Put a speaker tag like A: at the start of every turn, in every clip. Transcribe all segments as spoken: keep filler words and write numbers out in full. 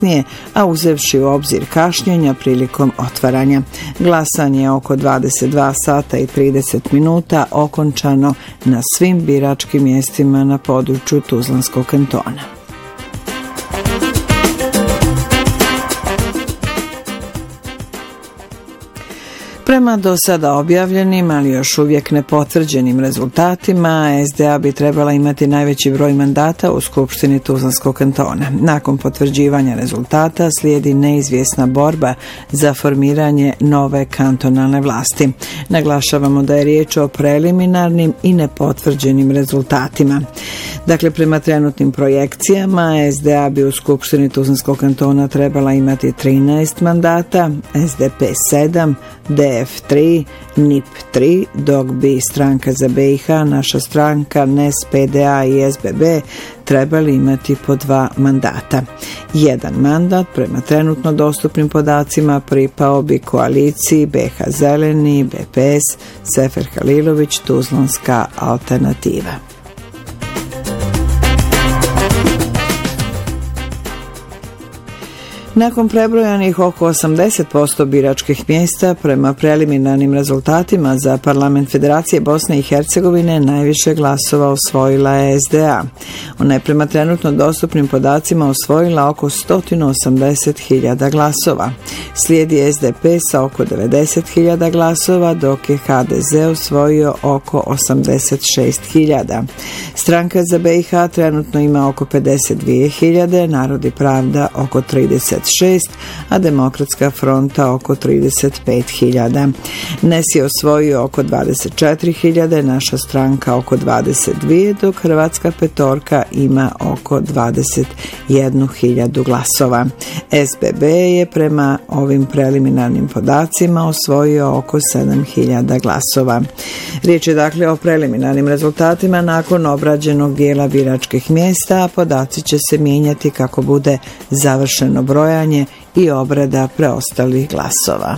A: a uzevši u obzir kašnjenja prilikom otvaranja. Glasanje je oko dvadeset dva sata i trideset minuta okončano na svim biračkim mjestima na području Tuzlanskog kantona. Prema do sada objavljenim, ali još uvijek nepotvrđenim rezultatima, S D A bi trebala imati najveći broj mandata u Skupštini Tuzlanskog kantona. Nakon potvrđivanja rezultata slijedi neizvjesna borba za formiranje nove kantonalne vlasti. Naglašavamo da je riječ o preliminarnim i nepotvrđenim rezultatima. Dakle, prema trenutnim projekcijama, S D A bi u Skupštini Tuzlanskog kantona trebala imati trinaest mandata, S D P sedam, D F tri, N I P tri, dok bi Stranka za B i H, Naša stranka, N E S, P D A i S B B trebali imati po dva mandata. Jedan mandat, prema trenutno dostupnim podacima, pripao bi koaliciji B H Zeleni, B P S, Sefer Halilović, Tuzlanska alternativa. Nakon prebrojanih oko osamdeset posto biračkih mjesta, prema preliminarnim rezultatima za Parlament Federacije Bosne i Hercegovine najviše glasova osvojila je S D A. Ona je prema trenutno dostupnim podacima osvojila oko sto osamdeset hiljada glasova. Slijedi S D P sa oko devedeset hiljada glasova, dok je H D Z osvojio oko osamdeset šest hiljada. Stranka za B i H trenutno ima oko pedeset dvije hiljade, Narod i pravda oko trideset šest, a Demokratska fronta oko trideset pet hiljada. N E S je osvojio oko dvadeset četiri hiljade, Naša stranka oko dvadeset dvije, dok Hrvatska petorka ima oko dvadeset jednu hiljadu glasova. S B B je prema ovim preliminarnim podacima osvojio oko sedam hiljada glasova. Riječ je dakle o preliminarnim rezultatima nakon obrađenog dijela biračkih mjesta, a podaci će se mijenjati kako bude završeno brojanje i obrada preostalih glasova.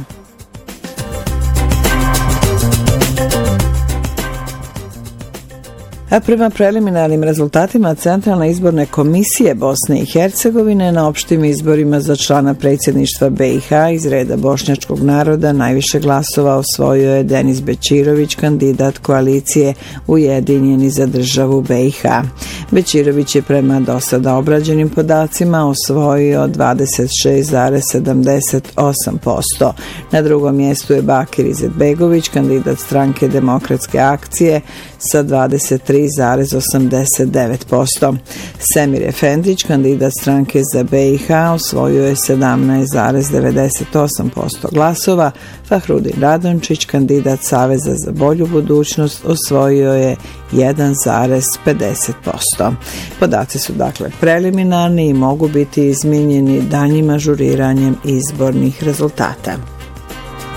A: A prema preliminarnim rezultatima Centralne izborne komisije Bosne i Hercegovine na opštim izborima za člana predsjedništva B i H iz reda bošnjačkog naroda najviše glasova osvojio je Denis Bećirović, kandidat koalicije Ujedinjeni za državu B i H. Bećirović je prema do sada obrađenim podacima osvojio dvadeset šest zarez sedamdeset osam posto. Na drugom mjestu je Bakir Izetbegović, kandidat stranke Demokratske akcije sa dvadeset tri zarez osamdeset devet posto. Semir Efendić, kandidat stranke za B i H, osvojio je sedamnaest zarez devedeset osam posto glasova. Fahrudin Radončić, kandidat Saveza za bolju budućnost, osvojio je jedan zarez pedeset posto. Podaci su dakle preliminarni i mogu biti izmijenjeni daljnjim ažuriranjem izbornih rezultata.